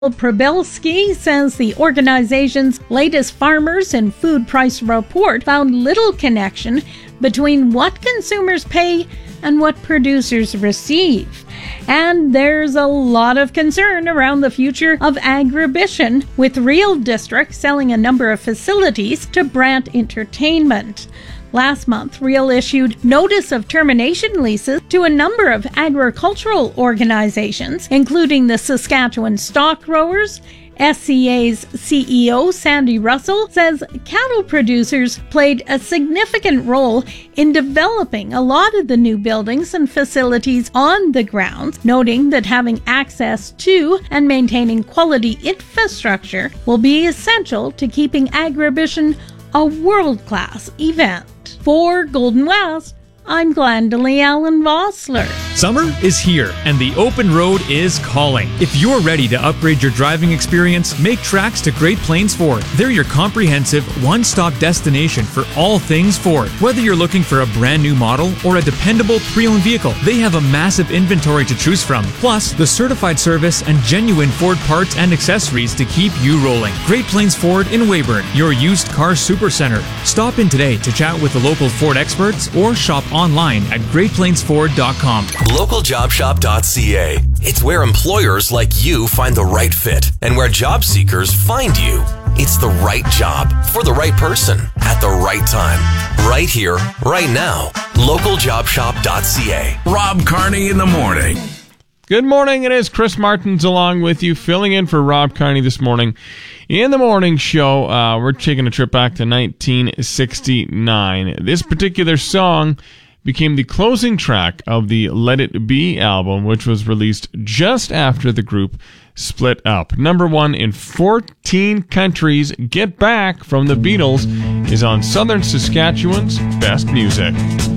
Probelski says the organization's latest farmers and food price report found little connection between what consumers pay and what producers receive. And there's a lot of concern around the future of Agribition, with Real District selling a number of facilities to Brant Entertainment. Last month, Real issued notice of termination leases to a number of agricultural organizations, including the Saskatchewan Stock Growers. SCA's CEO, Sandy Russell, says cattle producers played a significant role in developing a lot of the new buildings and facilities on the grounds, noting that having access to and maintaining quality infrastructure will be essential to keeping Agribition a world-class event. For Golden West, I'm Glendalee Allen Vossler. Summer is here, and the open road is calling. If you're ready to upgrade your driving experience, make tracks to Great Plains Ford. They're your comprehensive, one-stop destination for all things Ford. Whether you're looking for a brand new model or a dependable pre-owned vehicle, they have a massive inventory to choose from. Plus, the certified service and genuine Ford parts and accessories to keep you rolling. Great Plains Ford in Weyburn, your used car supercenter. Stop in today to chat with the local Ford experts or shop online at greatplainsford.com. LocalJobShop.ca. It's where employers like you find the right fit and where job seekers find you. It's the right job for the right person at the right time. Right here, right now. LocalJobShop.ca. Rob Carney in the morning. Good morning. It is Chris Martins along with you, filling in for Rob Carney this morning. In the morning show, we're taking a trip back to 1969. This particular song became the closing track of the Let It Be album, which was released just after the group split up. Number one in 14 countries, Get Back from the Beatles is on Southern Saskatchewan's Best Music.